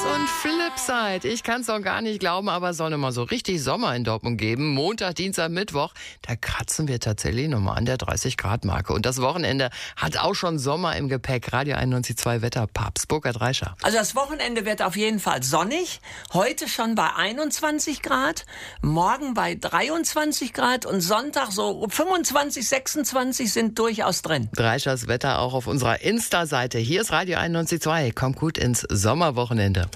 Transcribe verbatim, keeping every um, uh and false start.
Und Flipside, ich kann es doch gar nicht glauben, aber es soll noch mal so richtig Sommer in Dortmund geben. Montag, Dienstag, Mittwoch, da kratzen wir tatsächlich noch mal an der dreißig Grad Marke. Und das Wochenende hat auch schon Sommer im Gepäck. Radio einundneunzig Komma zwei Wetter, Papst Burkhard Reischer. Also das Wochenende wird auf jeden Fall sonnig. Heute schon bei einundzwanzig Grad, morgen bei dreiundzwanzig Grad und Sonntag so fünfundzwanzig, sechsundzwanzig sind durchaus drin. Reischers Wetter auch auf unserer Insta-Seite. Hier ist Radio einundneunzig Komma zwei. Kommt gut ins Sommerwochenende.